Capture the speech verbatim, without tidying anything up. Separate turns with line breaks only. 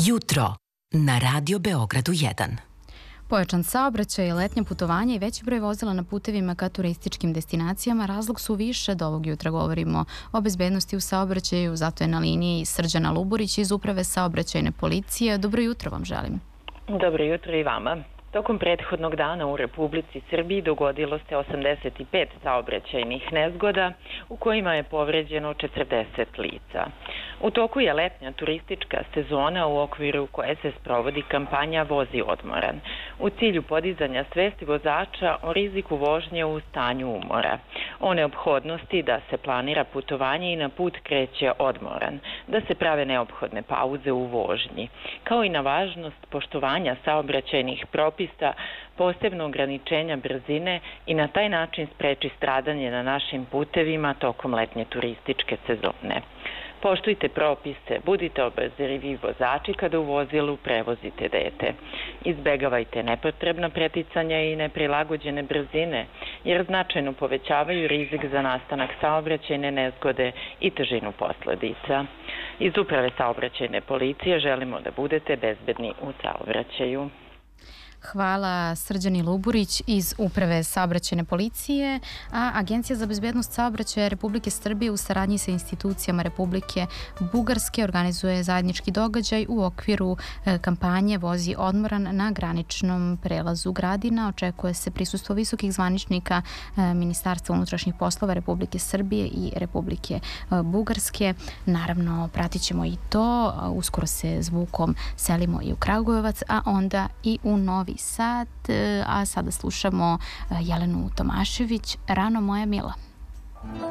Jutro na Radio Beogradu jedan.
Pojačan saobraćaj, letnja putovanja i veći broj vozila na putevima ka turističkim destinacijama razlog su više. Do ovog jutra govorimo o bezbednosti u saobraćaju, zato je na liniji Srđana Luburić iz Uprave saobraćajne policije. Dobro jutro vam želim.
Dobro jutro i vama. Tokom prethodnog dana u Republici Srbiji dogodilo se osamdeset pet saobraćajnih nezgoda u kojima je povređeno četrdeset lica. U toku je letnja turistička sezona u okviru koje se sprovodi kampanja Vozi odmoran, u cilju podizanja svesti vozača o riziku vožnje u stanju umora, o neophodnosti da se planira putovanje i na put kreće odmoran, da se prave neophodne pauze u vožnji, kao i na važnost poštovanja saobraćajnih propisa, posebno ograničenja brzine i na taj način spreči stradanje na našim putevima tokom letnje turističke sezone. Poštujte propise, budite obazrivi vozači kada u vozilu prevozite dete. Izbegavajte nepotrebna preticanja i neprilagođene brzine, jer značajno povećavaju rizik za nastanak saobraćajne nezgode i težinu posledica. Iz Uprave saobraćajne policije želimo da budete bezbedni u saobraćaju.
Hvala Srđani Luburić iz Uprave saobraćajne policije, a Agencija za bezbednost saobraćaja Republike Srbije u saradnji sa institucijama Republike Bugarske organizuje zajednički događaj u okviru kampanje Vozi odmoran na graničnom prelazu Gradina. Očekuje se prisustvo visokih zvaničnika Ministarstva unutrašnjih poslova Republike Srbije i Republike Bugarske. Naravno, pratit ćemo i to. Uskoro se zvukom selimo i u Kragujevac, a onda i u Novi Sad, a sada slušamo Jelenu Tomašević, Rano moja mila.